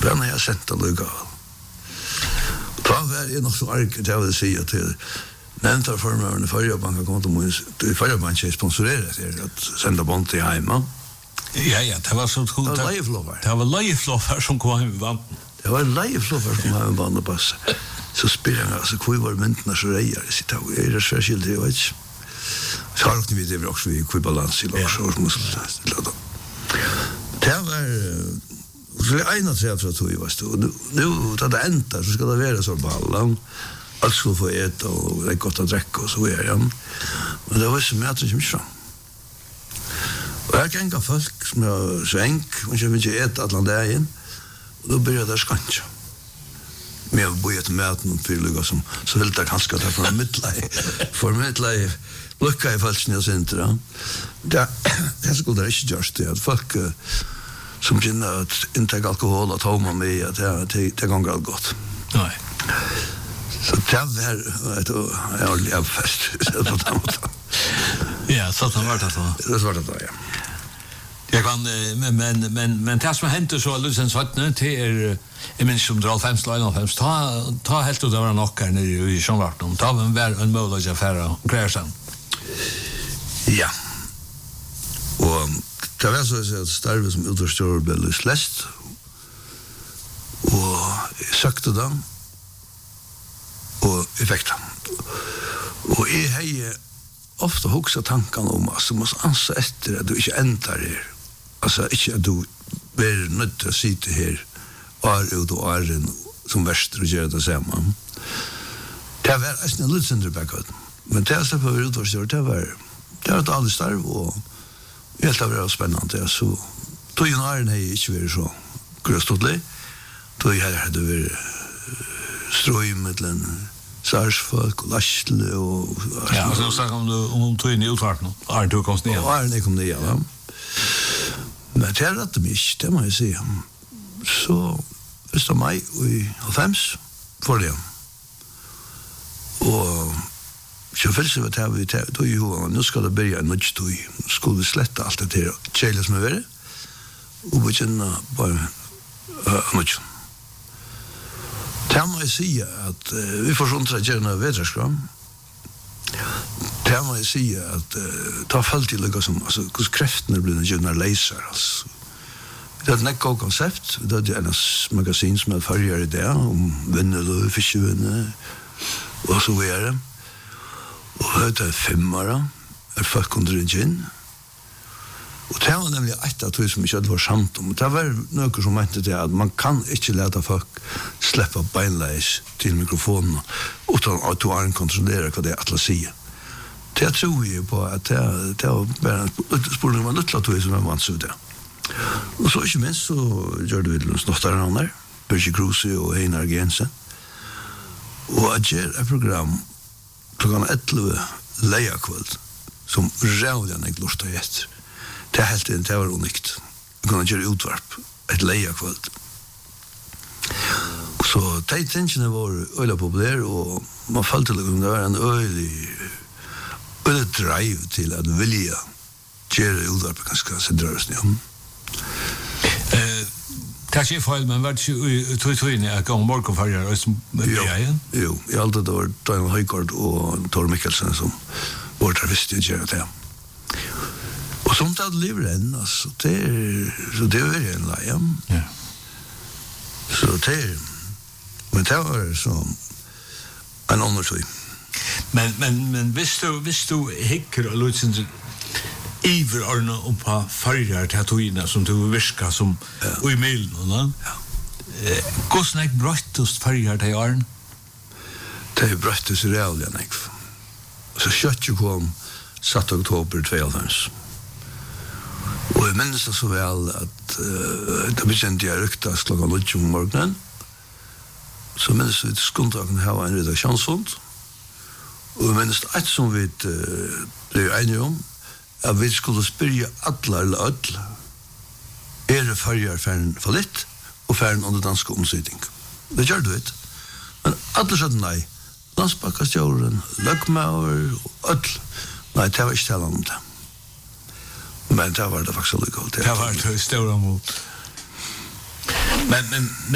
Den har jeg sett det lukket. Da var jeg nok så arket, jeg vil si at nevntarformeren i Farjabanken kom til Farjabanken sponsorerer til at sende bånd til hjemme. Ja, det var så god. Det var leiflover. Det var leiflover som kom hjem i banden. Det var leiflover som kom hjem i banden og passe. Så spiller jeg, altså, hvor var myntene så reier? Jeg sier, det er særskilt, jeg vet ikke. Så har vi det också i balans i låsårsmuskel. Det var så ena träff så tog jag stod. Nu då det ända så ska det vara så ballan. Allt ska få äta och det är gott att dricka och så är det. Men det var så mycket som så. Och jag kan gå folk som jag svänk och jag vill äta alla dagen. Och då började det skancha. Men jag började med någon fylla som så vill det kanske ta från mittläge. För mittläge lukka I falskene sentra. Det skulle det ikke gjørs til at folk som kjenner at inntek alkohol og tåma med at det ganger alt godt. Nei. Så det var et ordentlig avfest. Ja, så det var det så. Det var det da, ja. Jag kan men det som hände så Lucens vattnet till jag minns som drar 5 slide 5 ta helt ut över knockar nere I Sjönvarten. Ta en väl en möjlig affär Grärsen. Ja. Och det var så att starve som utstår blev släst. Och sökte dem. Och effekten. Och I hej ofta huxa tankarna om att man måste ansa efter att du inte ändrar det. Alltså inte att du blir nödt att sitta här år ut och åren som värst och göra det samman. Det var en lite syndre bakåt. Men det är för utvarsstör, det var ett aldrig starv och helt av det var spännande. Så tog ju åren här inte varit så gröstodlig. Tog ju här hade varit ströjmedlen Sarsfolk och Lashle och ja, så snackar om tog in I utfarten. Arne tog kom ner. Arne kom ner, ja. Men det rätt mig, det må jag säga. Så första maj I 95 för det. Och så fölls det att vi då ju nu ska det börja en mycket då skulle vi slätta allt det där Charles med det. Och vi känner bara mycket. Det må jeg si at vi får sånt at gjøre noe vedraskram. Det må jeg si at ta falt til det som, altså, hvordan kreftene blir gjerne laser, altså. Det er et nekka konsept, det er en magasin som farger I det, om vinneløy, fiskevinne, og så videre. Og det 5-åra, folk under en gin. Og det var nemlig et av det som ikke hadde vært samt om. Det var noe som mente det at man kan ikke lete folk slippe beinleis til mikrofonen utan at du har kontrollerer hva det alle sier. Det tror jeg på at det var bare en spørning om en lytte av det som var vant det. Og så ikke minst så gjør det vi snottere der, Birgit Kruse og Einar Gense. Og jeg gjør et program klokken 11 leiakveld som rævlig jeg lort av etter. Det helt inn, det var unikt. Vi kunne gjøre utvarp, et leiakveld. Så de tingene var øyla populære, og man følte det var en øyla drive til at vilja gjøre utvarp ganske sentrøresne. Det ikke feil, men var det ikke tog at gang morgenfarger Jo, I alt det var Daniel Højgaard og Tor Mikkelsen som var der visste å gjøre det. Og sånt hadde livet enn, altså, så det var en leie. Ja. Så men det var så en undertøy. Men hvis du hikker og lutsender iver Arne om på farger til togene som du virker som og I mailen, hvordan er brøttest farger til Arne? Det er brøttest reallig enn jeg. Så kjøttet kom 7. oktober 2002. Og jeg minnes det så vel at da begynte jeg ryktes klokken 8 om morgenen. Så minnes vi til skundagen her var en redaksjonshund. Og jeg minnes det et som vi ble enige om, at vi skulle spørre alle eller alle. Det farger ferden for litt, og ferden under dansk omsidning. Det gjør du ikke. Men alle sa nei. Landsbakkastjåren, løgmauer, og alle. Nei, det var ikke tale om det. Men det var det faktisk aldrig godt. Det var det stora mot. Men